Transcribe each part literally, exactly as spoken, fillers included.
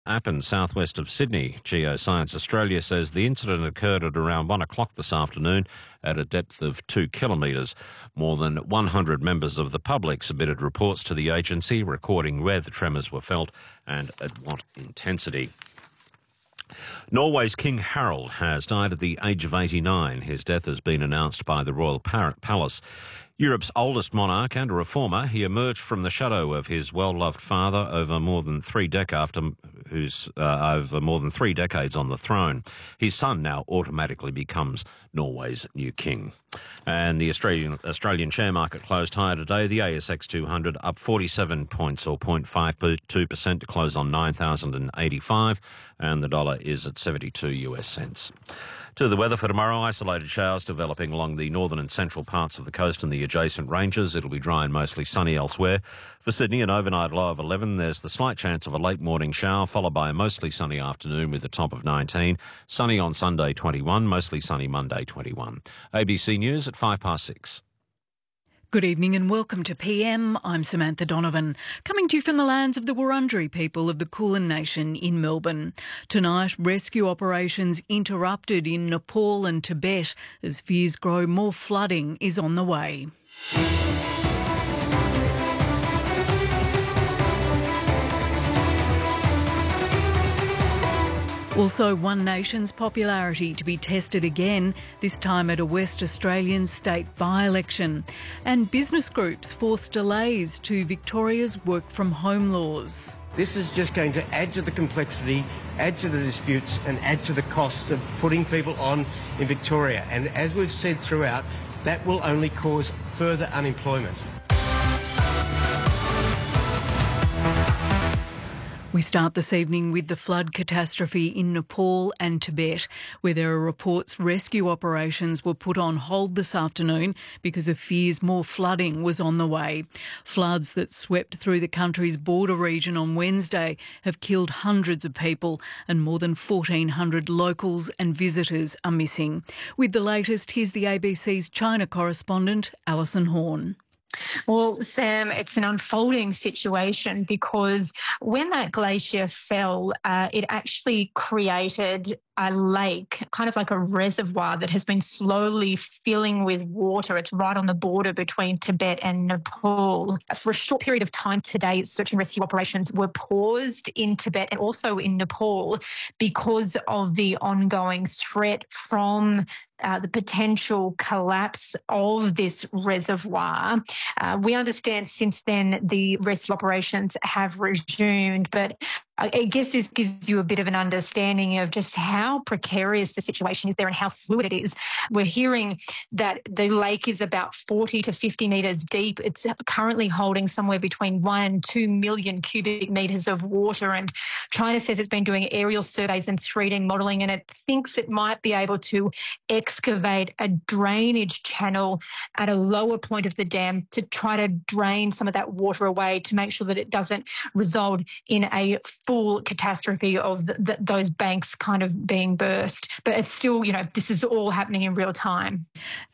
Appin, southwest of Sydney. Geoscience Australia says the incident occurred at around one o'clock this afternoon at a depth of two kilometres. More than one hundred members of the public submitted reports to the agency, recording where the tremors were felt and at what intensity. Norway's King Harald has died at the age of eighty-nine. His death has been announced by the Royal Palace. Europe's oldest monarch and a reformer, he emerged from the shadow of his well-loved father over more than three decades after who's uh, over more than three decades on the throne. His son now automatically becomes Norway's new king. And the Australian Australian share market closed higher today. The A S X two hundred up forty-seven points or zero point five two percent to close on nine thousand eighty-five, and the dollar is at seventy-two US cents. To the weather for tomorrow, isolated showers developing along the northern and central parts of the coast and the adjacent ranges. It'll be dry and mostly sunny elsewhere. For Sydney, an overnight low of eleven. There's the slight chance of a late morning shower, followed by a mostly sunny afternoon with a top of nineteen. Sunny on Sunday, twenty-one. Mostly sunny Monday, twenty-one. A B C News at five past six. Good evening and welcome to P M. I'm Samantha Donovan, coming to you from the lands of the Wurundjeri people of the Kulin Nation in Melbourne. Tonight, rescue operations interrupted in Nepal and Tibet as fears grow more flooding is on the way. Also, One Nation's popularity to be tested again, this time at a West Australian state by-election. And business groups force delays to Victoria's work-from-home laws. This is just going to add to the complexity, add to the disputes and add to the cost of putting people on in Victoria. And as we've said throughout, that will only cause further unemployment. We start this evening with the flood catastrophe in Nepal and Tibet, where there are reports rescue operations were put on hold this afternoon because of fears more flooding was on the way. Floods that swept through the country's border region on Wednesday have killed hundreds of people, and more than fourteen hundred locals and visitors are missing. With the latest, here's the A B C's China correspondent, Alison Horn. Well, Sam, it's an unfolding situation because when that glacier fell, uh, it actually created a lake, kind of like a reservoir that has been slowly filling with water. It's right on the border between Tibet and Nepal. For a short period of time today, search and rescue operations were paused in Tibet and also in Nepal because of the ongoing threat from Uh, the potential collapse of this reservoir. Uh, we understand since then the rescue operations have resumed, but I guess this gives you a bit of an understanding of just how precarious the situation is there and how fluid it is. We're hearing that the lake is about forty to fifty metres deep. It's currently holding somewhere between one and two million cubic metres of water. And China says it's been doing aerial surveys and three D modelling, and it thinks it might be able to excavate a drainage channel at a lower point of the dam to try to drain some of that water away to make sure that it doesn't result in a full catastrophe of the, the, those banks kind of being burst. But it's still, you know, this is all happening in real time.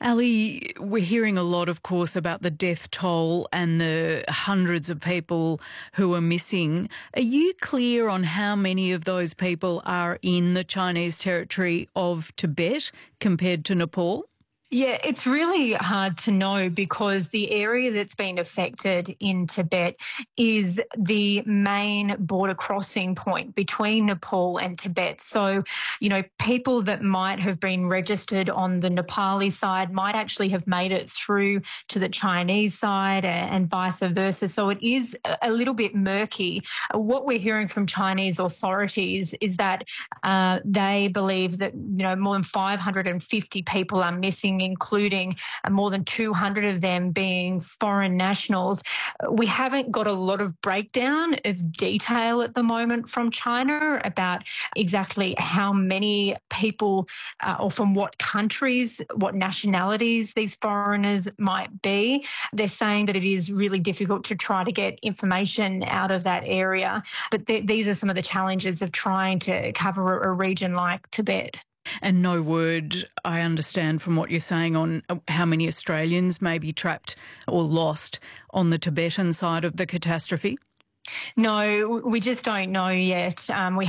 Ali, we're hearing a lot, of course, about the death toll and the hundreds of people who are missing. Are you clear on how many of those people are in the Chinese territory of Tibet compared to Nepal? Yeah, it's really hard to know because the area that's been affected in Tibet is the main border crossing point between Nepal and Tibet. So, you know, people that might have been registered on the Nepali side might actually have made it through to the Chinese side and vice versa. So it is a little bit murky. What we're hearing from Chinese authorities is that uh, they believe that, you know, more than five hundred fifty people are missing, including more than two hundred of them being foreign nationals. We haven't got a lot of breakdown of detail at the moment from China about exactly how many people uh, or from what countries, what nationalities these foreigners might be. They're saying that it is really difficult to try to get information out of that area. But th- these are some of the challenges of trying to cover a, a region like Tibet. And no word, I understand from what you're saying, on how many Australians may be trapped or lost on the Tibetan side of the catastrophe? No, we just don't know yet. Um, we